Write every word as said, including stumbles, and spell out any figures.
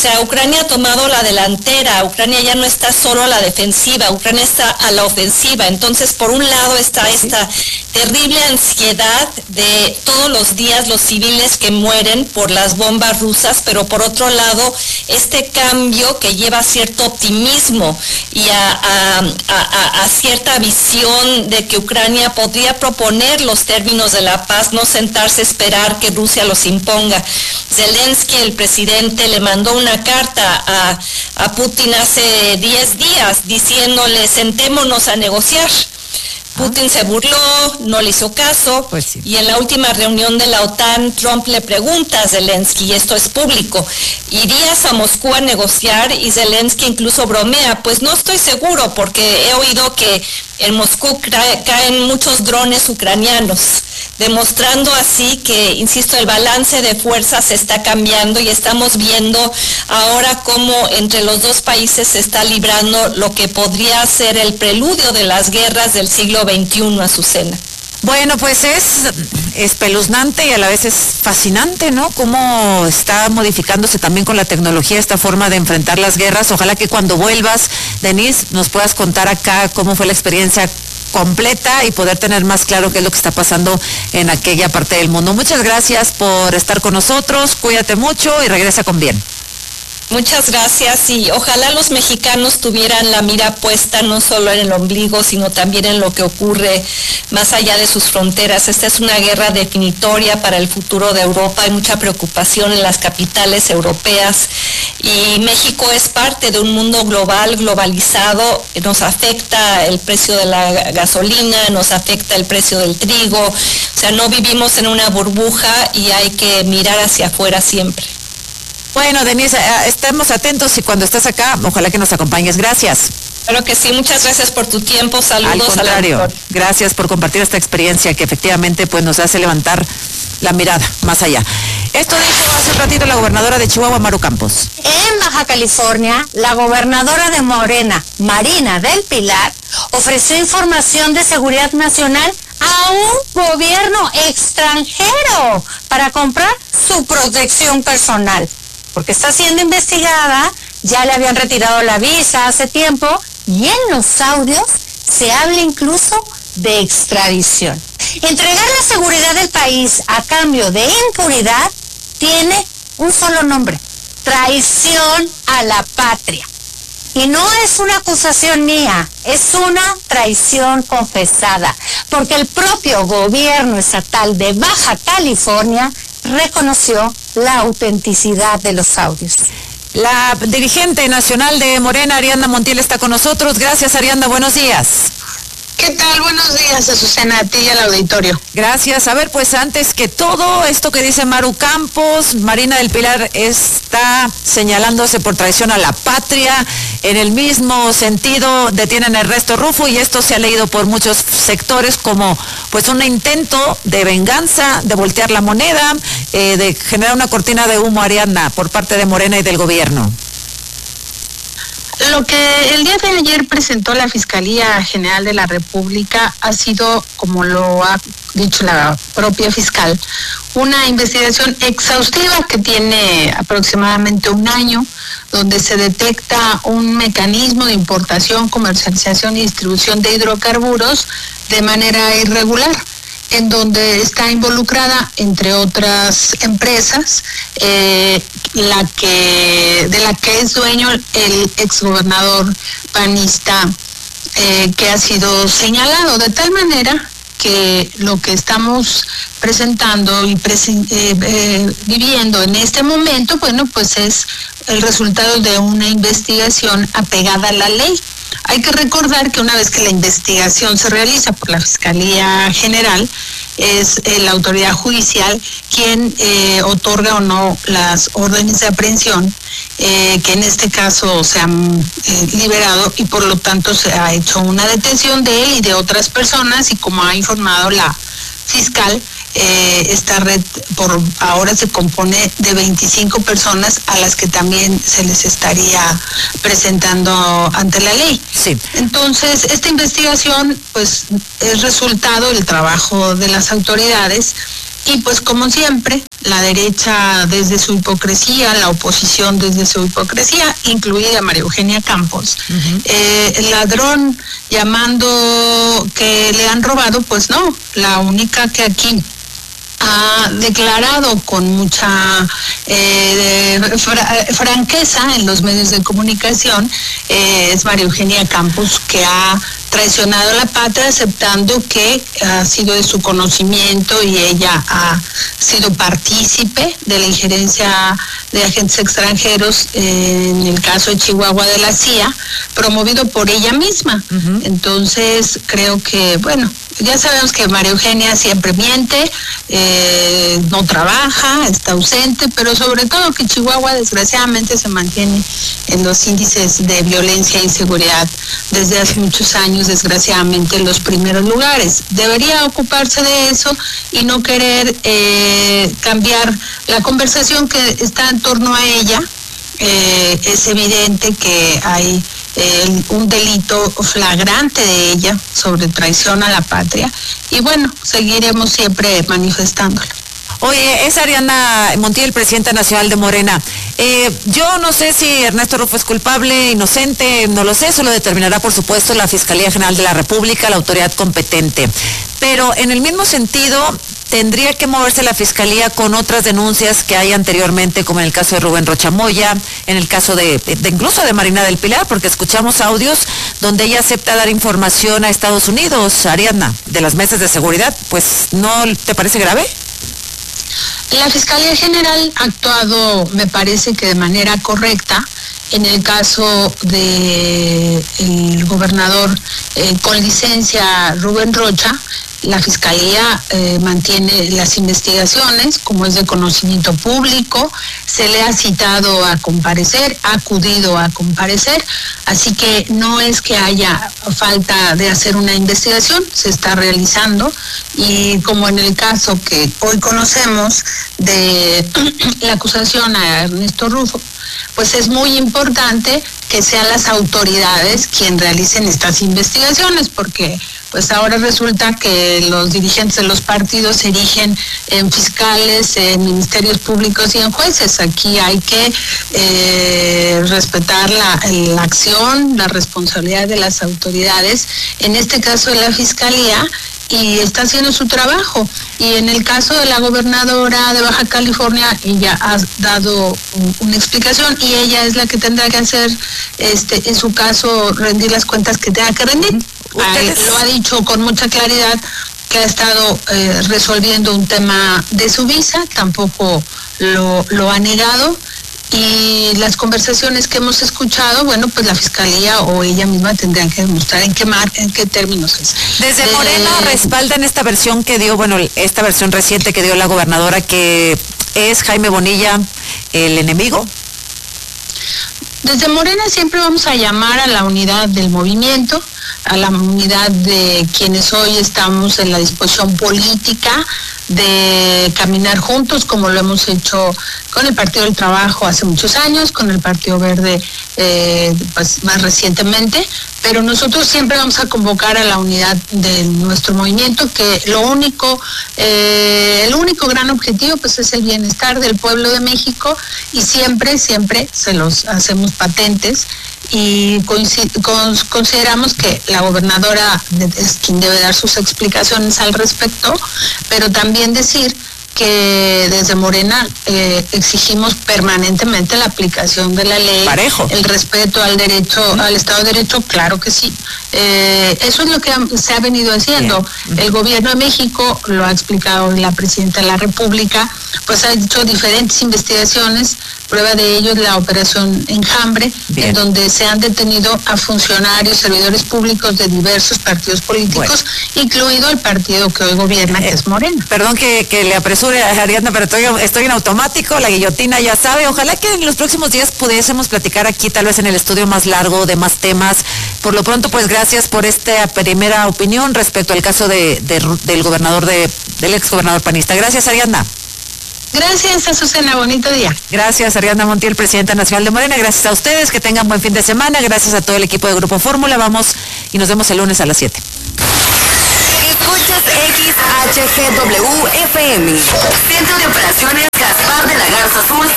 sea, Ucrania ha tomado la delantera, Ucrania ya no está solo a la defensiva, Ucrania está a la ofensiva. Entonces, por un lado está esta terrible ansiedad de todos los días los civiles que mueren por las bombas rusas, pero por otro lado, este cambio que lleva a cierto optimismo y a, a, a, a cierta visión de que Ucrania podría proponer los términos de la paz, no sentarse a esperar que Rusia los imponga. Zelensky, el presidente, le mandó una carta a, a Putin hace diez días diciéndole sentémonos a negociar. Putin se burló, no le hizo caso, pues sí. Y en la última reunión de la OTAN, Trump le pregunta a Zelensky, y esto es público, ¿irías a Moscú a negociar? Y Zelensky incluso bromea, pues no estoy seguro, porque he oído que en Moscú caen muchos drones ucranianos, demostrando así que, insisto, el balance de fuerzas se está cambiando y estamos viendo ahora cómo entre los dos países se está librando lo que podría ser el preludio de las guerras del siglo veintiuno, Azucena. Bueno, pues es espeluznante y a la vez es fascinante, ¿no? Cómo está modificándose también con la tecnología esta forma de enfrentar las guerras. Ojalá que cuando vuelvas, Denise, nos puedas contar acá cómo fue la experiencia completa y poder tener más claro qué es lo que está pasando en aquella parte del mundo. Muchas gracias por estar con nosotros, cuídate mucho y regresa con bien. Muchas gracias y ojalá los mexicanos tuvieran la mira puesta no solo en el ombligo, sino también en lo que ocurre más allá de sus fronteras. Esta es una guerra definitoria para el futuro de Europa, hay mucha preocupación en las capitales europeas y México es parte de un mundo global, globalizado, nos afecta el precio de la gasolina, nos afecta el precio del trigo, o sea, no vivimos en una burbuja y hay que mirar hacia afuera siempre. Bueno, Denise, estemos atentos y cuando estés acá, ojalá que nos acompañes. Gracias. Claro que sí, muchas gracias por tu tiempo, saludos. Al contrario, a la... gracias por compartir esta experiencia que efectivamente pues nos hace levantar la mirada más allá. Esto dijo hace un ratito la gobernadora de Chihuahua, Maru Campos. En Baja California, la gobernadora de Morena, Marina del Pilar, ofreció información de seguridad nacional a un gobierno extranjero para comprar su protección personal. Porque está siendo investigada, ya le habían retirado la visa hace tiempo, y en los audios se habla incluso de extradición. Entregar la seguridad del país a cambio de impunidad tiene un solo nombre: traición a la patria. Y no es una acusación mía, es una traición confesada, porque el propio gobierno estatal de Baja California reconoció la autenticidad de los audios. La dirigente nacional de Morena, Ariadna Montiel, está con nosotros. Gracias, Ariadna, buenos días. ¿Qué tal? Buenos días, Azucena, a ti y al auditorio. Gracias. A ver, pues antes que todo, esto que dice Maru Campos, Marina del Pilar está señalándose por traición a la patria. En el mismo sentido, detienen a Ernesto Rufo y esto se ha leído por muchos sectores como pues un intento de venganza, de voltear la moneda, eh, de generar una cortina de humo, Ariadna, por parte de Morena y del gobierno. Lo que el día de ayer presentó la Fiscalía General de la República ha sido, como lo ha dicho la propia fiscal, una investigación exhaustiva que tiene aproximadamente un año, donde se detecta un mecanismo de importación, comercialización y distribución de hidrocarburos de manera irregular, en donde está involucrada, entre otras empresas, eh, la que de la que es dueño el exgobernador panista eh, que ha sido señalado, de tal manera que lo que estamos presentando y presen, eh, eh, viviendo en este momento, bueno, pues es el resultado de una investigación apegada a la ley. Hay que recordar que una vez que la investigación se realiza por la Fiscalía General, es eh, la autoridad judicial quien eh, otorga o no las órdenes de aprehensión, eh, que en este caso se han eh, liberado y por lo tanto se ha hecho una detención de él y de otras personas, y como ha informado la fiscal, eh, esta red por ahora se compone de veinticinco personas a las que también se les estaría presentando ante la ley. Sí. Entonces, esta investigación pues es resultado del trabajo de las autoridades Y pues como siempre, la derecha desde su hipocresía, la oposición desde su hipocresía, incluida María Eugenia Campos, uh-huh. eh, el ladrón llamando que le han robado, pues no, la única que aquí ha declarado con mucha eh, fra- franqueza en los medios de comunicación eh, es María Eugenia Campos, que ha traicionado a la patria aceptando que ha sido de su conocimiento y ella ha sido partícipe de la injerencia de agentes extranjeros eh, en el caso de Chihuahua de la C I A, promovido por ella misma. Uh-huh. Entonces creo que, bueno, ya sabemos que María Eugenia siempre miente, eh, no trabaja, está ausente, pero sobre todo que Chihuahua desgraciadamente se mantiene en los índices de violencia e inseguridad desde hace muchos años, desgraciadamente en los primeros lugares. Debería ocuparse de eso y no querer eh, cambiar la conversación que está en torno a ella. Eh, es evidente que hay eh, un delito flagrante de ella sobre traición a la patria y bueno, seguiremos siempre manifestándolo. Oye, es Ariadna Montiel, presidenta nacional de Morena. Eh, yo no sé si Ernesto Rufo es culpable, inocente, no lo sé, eso lo determinará por supuesto la Fiscalía General de la República, la autoridad competente. Pero en el mismo sentido, tendría que moverse la Fiscalía con otras denuncias que hay anteriormente, como en el caso de Rubén Rocha Moya, en el caso de, de incluso de Marina del Pilar, porque escuchamos audios donde ella acepta dar información a Estados Unidos, Ariadna, de las mesas de seguridad. Pues, ¿no te parece grave? La Fiscalía General ha actuado, me parece que de manera correcta, en el caso de el gobernador eh, con licencia Rubén Rocha. La Fiscalía eh, mantiene las investigaciones, como es de conocimiento público, se le ha citado a comparecer, ha acudido a comparecer, así que no es que haya falta de hacer una investigación, se está realizando, y como en el caso que hoy conocemos de la acusación a Ernesto Rufo, pues es muy importante que sean las autoridades quienes realicen estas investigaciones, porque pues ahora resulta que los dirigentes de los partidos se erigen en fiscales, en ministerios públicos y en jueces. Aquí hay que eh, respetar la, la acción, la responsabilidad de las autoridades, en este caso de la Fiscalía, y está haciendo su trabajo. Y en el caso de la gobernadora de Baja California, ella ha dado un, una explicación y ella es la que tendrá que hacer, este, en su caso, rendir las cuentas que tenga que rendir. Eh, lo ha dicho con mucha claridad que ha estado eh, resolviendo un tema de su visa, tampoco lo, lo ha negado. Y las conversaciones que hemos escuchado, bueno, pues la Fiscalía o ella misma tendrían que demostrar en qué mar, en qué términos es. Desde Morena eh, respaldan esta versión que dio, bueno, esta versión reciente que dio la gobernadora, que es Jaime Bonilla el enemigo. Desde Morena siempre vamos a llamar a la unidad del movimiento, a la unidad de quienes hoy estamos en la disposición política de caminar juntos, como lo hemos hecho con el Partido del Trabajo hace muchos años, con el Partido Verde eh, pues más recientemente, pero nosotros siempre vamos a convocar a la unidad de nuestro movimiento, que lo único, eh, el único gran objetivo pues es el bienestar del pueblo de México, y siempre, siempre se los hacemos patentes, y consideramos que la gobernadora es quien debe dar sus explicaciones al respecto, pero también decir que desde Morena eh, exigimos permanentemente la aplicación de la ley, parejo, el respeto al derecho, uh-huh. al Estado de Derecho, claro que sí. Eh, eso es lo que ha, se ha venido haciendo. Uh-huh. El gobierno de México, lo ha explicado la presidenta de la República, pues ha hecho diferentes investigaciones. Prueba de ello es la operación Enjambre, Bien. en donde se han detenido a funcionarios, servidores públicos de diversos partidos políticos, bueno. incluido el partido que hoy gobierna, eh, que es Morena. Perdón que, que le apresure a Ariadna, pero estoy, estoy en automático, la guillotina ya sabe. Ojalá que en los próximos días pudiésemos platicar aquí, tal vez en el estudio más largo, de más temas. Por lo pronto, pues gracias por esta primera opinión respecto al caso de, de del gobernador, de, del ex gobernador panista. Gracias, Ariadna. Gracias, Azucena, bonito día. Gracias, Ariadna Montiel, presidenta nacional de Morena. Gracias a ustedes, que tengan buen fin de semana. Gracias a todo el equipo de Grupo Fórmula. Vamos y nos vemos el lunes a las siete. Escuchas X H G W F M. Centro de Operaciones Gaspar de la Garza Sur.